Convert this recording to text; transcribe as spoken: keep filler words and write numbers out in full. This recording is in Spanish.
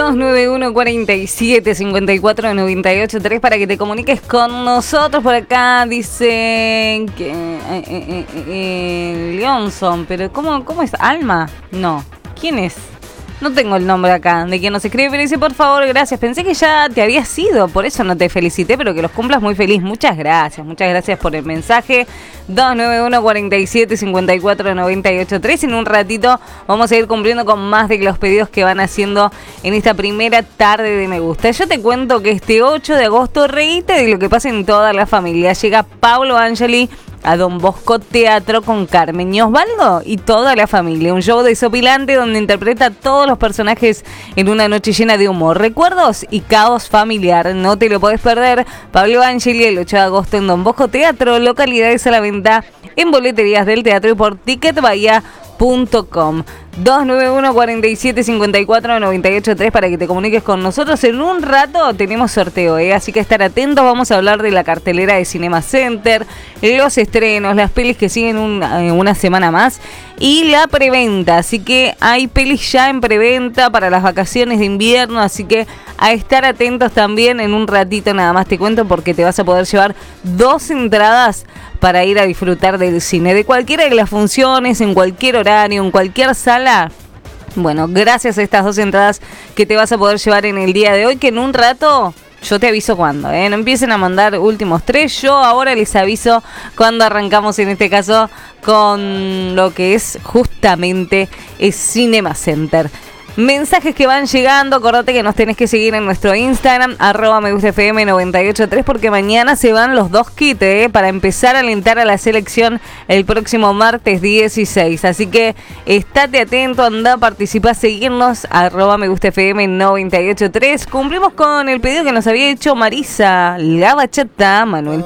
dos nueve uno, cuatro siete, cinco cuatro, nueve ocho tres para que te comuniques con nosotros. Por acá dicen que eh, eh, eh, eh, Leonson, pero ¿cómo, ¿cómo es? ¿Alma? No. ¿Quién es? No tengo el nombre acá de quien nos escribe, pero dice, por favor, gracias. Pensé que ya te habías ido, por eso no te felicité, pero que los cumplas muy feliz. Muchas gracias, muchas gracias por el mensaje. dos nueve uno, cuatro siete, cinco cuatro, nueve ocho tres. En un ratito vamos a ir cumpliendo con más de los pedidos que van haciendo en esta primera tarde de Me Gusta. Yo te cuento que este ocho de agosto, reíte de lo que pasa en toda la familia. Llega Pablo Angeli a Don Bosco Teatro con Carmen y Osvaldo y toda la familia. Un show desopilante donde interpreta a todos los personajes en una noche llena de humor, recuerdos y caos familiar. No te lo podés perder. Pablo Angeli el ocho de agosto en Don Bosco Teatro. Localidades a la venta en boleterías del teatro y por ticket bahía punto com. dos nueve uno, cuatro siete, cinco cuatro, nueve ocho tres para que te comuniques con nosotros. En un rato tenemos sorteo, ¿eh? Así que estar atentos. Vamos a hablar de la cartelera de Cinema Center, los estrenos, las pelis que siguen un, eh, una semana más y la preventa. Así que hay pelis ya en preventa para las vacaciones de invierno, así que a estar atentos también. En un ratito nada más te cuento porque te vas a poder llevar dos entradas para ir a disfrutar del cine, de cualquiera de las funciones, en cualquier horario, en cualquier sala. Bueno, gracias a estas dos entradas que te vas a poder llevar en el día de hoy, que en un rato yo te aviso cuándo, ¿eh? No empiecen a mandar últimos tres, yo ahora les aviso cuando arrancamos, en este caso, con lo que es justamente el Cinema Center. Mensajes que van llegando, acordate que nos tenés que seguir en nuestro Instagram, arroba me gusta F M noventa y ocho tres, porque mañana se van los dos kits, ¿eh? Para empezar a alentar a la selección el próximo martes dieciséis. Así que estate atento, anda, participa, seguirnos, arroba me gusta F M noventa y ocho tres. Cumplimos con el pedido que nos había hecho Marisa, la bachata, Manuel